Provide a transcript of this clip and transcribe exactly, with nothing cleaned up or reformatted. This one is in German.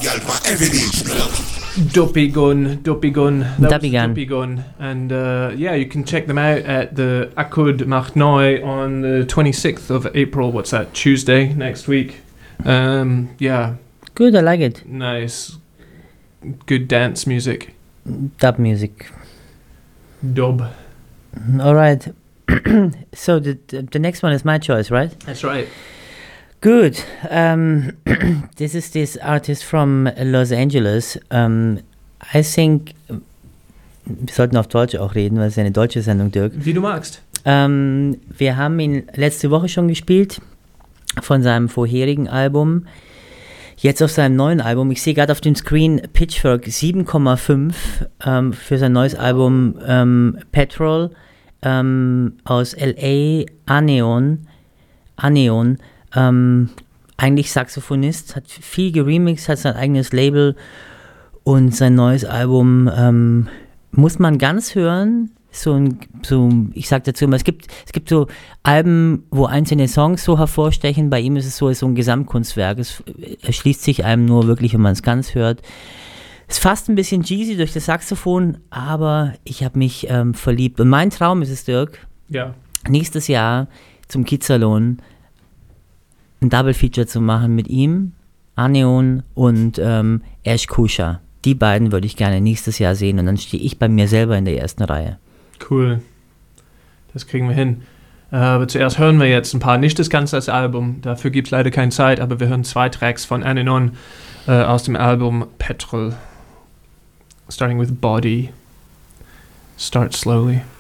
Duppy Gun, Duppy Gun, that Duppy was Gun. Duppy Gun, and uh, yeah, you can check them out at the Akud Macht Neu on the twenty-sixth of April. What's that? Tuesday next week. Um, yeah, Good, I like it. nice, good dance music. Dub music. Dub. All right. So the, the the next one is my choice, right? That's right. Good. Um, this is this artist from Los Angeles. Um, I think wir sollten auf Deutsch auch reden, weil es ist eine deutsche Sendung, Dirk. Wie du magst. Ähm, wir haben ihn letzte Woche schon gespielt von seinem vorherigen Album. Jetzt auf seinem neuen Album. Ich sehe gerade auf dem Screen Pitchfork sieben Komma fünf ähm, für sein neues Album ähm, Petrol ähm, aus L A. Aneon. Aneon. Ähm, eigentlich Saxophonist, hat viel geremixed, hat sein eigenes Label und sein neues Album ähm, muss man ganz hören. So ein, so, ich sag dazu immer, es gibt, es gibt so Alben, wo einzelne Songs so hervorstechen. Bei ihm ist es so, es ist so ein Gesamtkunstwerk. Es erschließt sich einem nur wirklich, wenn man es ganz hört. Es ist fast ein bisschen cheesy durch das Saxophon, aber ich habe mich ähm, verliebt. Und mein Traum ist es, Dirk, Ja. nächstes Jahr zum Kids-Salon ein Double-Feature zu machen mit ihm, Aneon und ähm, Ash Kusha. Die beiden würde ich gerne nächstes Jahr sehen und dann stehe ich bei mir selber in der ersten Reihe. Cool. Das kriegen wir hin. Äh, aber zuerst hören wir jetzt ein paar, nicht das ganze als Album, dafür gibt es leider keine Zeit, aber wir hören zwei Tracks von Anenon äh, aus dem Album Petrol. Starting with Body. Start slowly.